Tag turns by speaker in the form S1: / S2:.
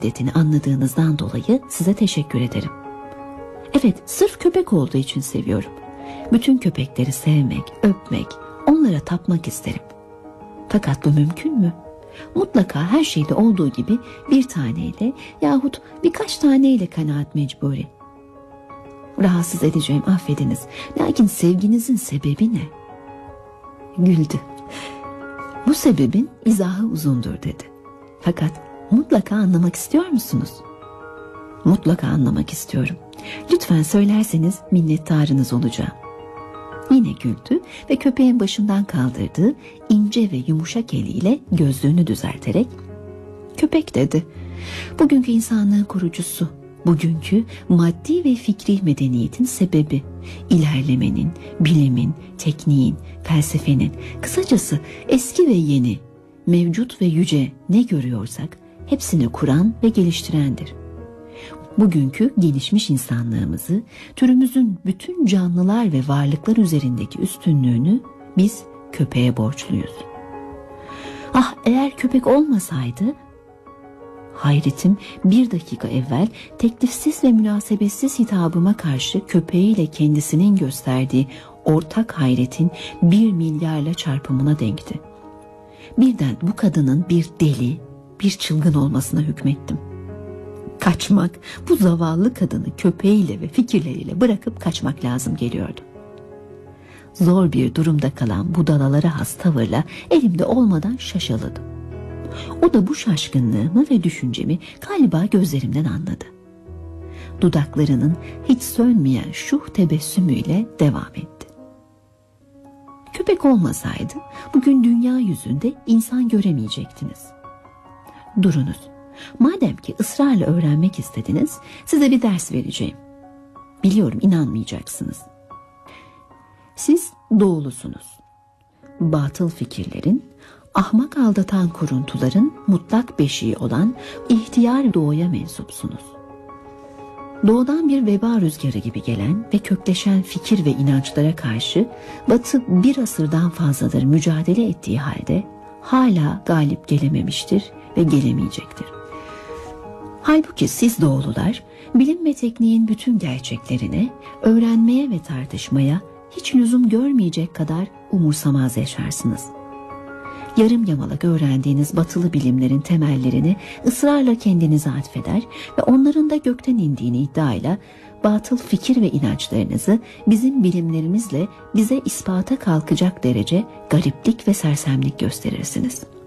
S1: şiddetini anladığınızdan dolayı size teşekkür ederim. Evet, sırf köpek olduğu için seviyorum. Bütün köpekleri sevmek, öpmek, onlara tapmak isterim. Fakat bu mümkün mü? Mutlaka her şeyde olduğu gibi bir taneyle yahut birkaç taneyle kanaat mecburi. Rahatsız edeceğim, affediniz. Lakin sevginizin sebebi ne? Güldü. Bu sebebin izahı uzundur dedi. Fakat mutlaka anlamak istiyor musunuz? Mutlaka anlamak istiyorum. Lütfen söylerseniz minnettarınız olacağım. Yine güldü ve köpeğin başından kaldırdığı ince ve yumuşak eliyle gözlüğünü düzelterek, köpek dedi, bugünkü insanlığın kurucusu, bugünkü maddi ve fikri medeniyetin sebebi, ilerlemenin, bilimin, tekniğin, felsefenin, kısacası eski ve yeni, mevcut ve yüce ne görüyorsak hepsini kuran ve geliştirendir. Bugünkü gelişmiş insanlığımızı, türümüzün bütün canlılar ve varlıklar üzerindeki üstünlüğünü biz köpeğe borçluyuz. Ah, eğer köpek olmasaydı, hayretim bir dakika evvel teklifsiz ve münasebetsiz hitabıma karşı köpeğiyle kendisinin gösterdiği ortak hayretin 1 milyarla çarpımına denkti. Birden bu kadının bir deli, bir çılgın olmasına hükmettim. Kaçmak, bu zavallı kadını köpeğiyle ve fikirleriyle bırakıp kaçmak lazım geliyordu. Zor bir durumda kalan budalalara has tavırla elimde olmadan şaşaladım. O da bu şaşkınlığımı ve düşüncemi galiba gözlerimden anladı. Dudaklarının hiç sönmeyen şuh tebessümüyle devam etti. Köpek olmasaydı bugün dünya yüzünde insan göremeyecektiniz. Durunuz. Madem ki ısrarla öğrenmek istediniz, size bir ders vereceğim. Biliyorum, inanmayacaksınız. Siz doğulusunuz. Batıl fikirlerin, ahmak aldatan kuruntuların mutlak beşiği olan ihtiyar doğuya mensupsunuz. Doğudan bir veba rüzgarı gibi gelen ve kökleşen fikir ve inançlara karşı Batı bir asırdan fazladır mücadele ettiği halde hala galip gelememiştir ve gelemeyecektir. Halbuki siz doğulular, bilim ve tekniğin bütün gerçeklerine, öğrenmeye ve tartışmaya hiç lüzum görmeyecek kadar umursamaz yaşarsınız. Yarım yamalak öğrendiğiniz batılı bilimlerin temellerini ısrarla kendinize atfeder ve onların da gökten indiğini iddiayla batıl fikir ve inançlarınızı bizim bilimlerimizle bize ispata kalkacak derece gariplik ve sersemlik gösterirsiniz.